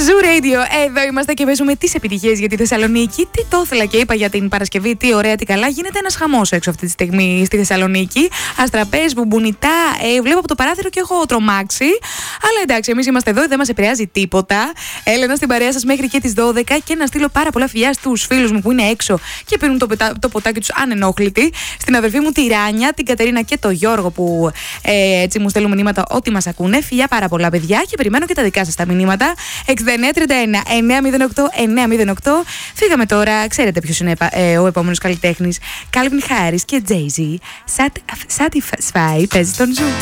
Zoo Radio, εδώ είμαστε και παίζουμε τις επιτυχίες για τη Θεσσαλονίκη. Τι το ήθελα και είπα για την Παρασκευή, τι ωραία, τι καλά. Γίνεται ένας χαμός έξω αυτή τη στιγμή στη Θεσσαλονίκη. Αστραπές, μπουμπουνιτά, βλέπω από το παράθυρο και έχω τρομάξει. Αλλά εντάξει, εμείς είμαστε εδώ, δεν μας επηρεάζει τίποτα. Έλενα στην παρέα σας μέχρι και τις 12 και να στείλω πάρα πολλά φιλιά στους φίλους μου που είναι έξω και πίνουν το ποτάκι τους ανενόχλητοι. Στην αδερφή μου τη Ράνια, την Κατερίνα και το Γιώργο που έτσι μου στέλνουν μηνύματα ότι μας ακούνε. Φιλιά πάρα πολλά, παιδιά, και περιμένω και τα δικά σας τα μηνύματα. 6931 908 908. Φύγαμε τώρα. Ξέρετε ποιος είναι ο επόμενος καλλιτέχνης. Calvin Harris και Jay-Z. Satisfy παίζει στον Zoo.